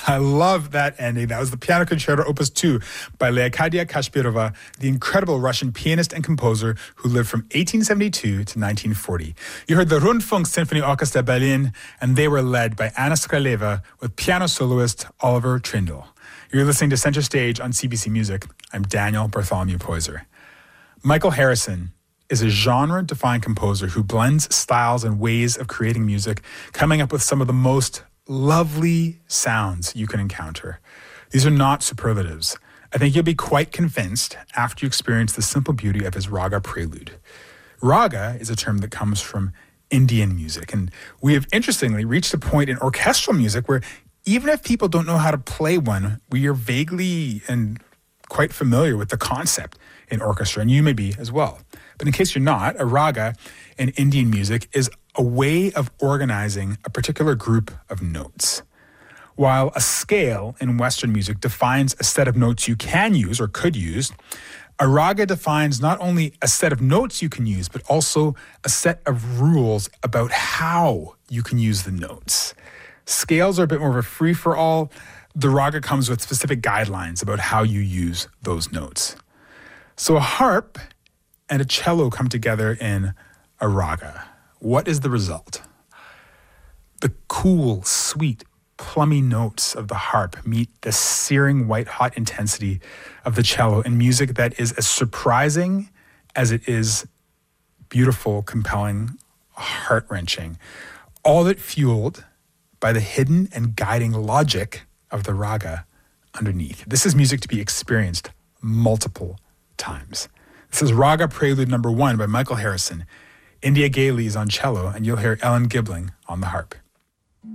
I love that ending. That was the Piano Concerto Opus 2 by Leocadia Kashpirova, the incredible Russian pianist and composer who lived from 1872 to 1940. You heard the Rundfunk Symphony Orchestra Berlin, and they were led by Anna Skraleva with piano soloist Oliver Trindle. You're listening to Center Stage on CBC Music. I'm Daniel Bartholomew Poyser. Michael Harrison is a genre-defined composer who blends styles and ways of creating music, coming up with some of the most lovely sounds you can encounter. These are not superlatives. I think you'll be quite convinced after you experience the simple beauty of his raga prelude. Raga is a term that comes from Indian music, and we have interestingly reached a point in orchestral music where even if people don't know how to play one, we are vaguely and quite familiar with the concept in orchestra, and you may be as well. But in case you're not, a raga in Indian music is a way of organizing a particular group of notes. While a scale in Western music defines a set of notes you can use or could use, a raga defines not only a set of notes you can use, but also a set of rules about how you can use the notes. Scales are a bit more of a free-for-all. The raga comes with specific guidelines about how you use those notes. So a harp and a cello come together in a raga. What is the result? The cool, sweet, plummy notes of the harp meet the searing white-hot intensity of the cello in music that is as surprising as it is beautiful, compelling, heart-wrenching. All that fueled by the hidden and guiding logic of the raga underneath. This is music to be experienced multiple times. This is Raga Prelude number 1 by Michael Harrison. India Gailey is on cello, and you'll hear Ellen Gibling on the harp.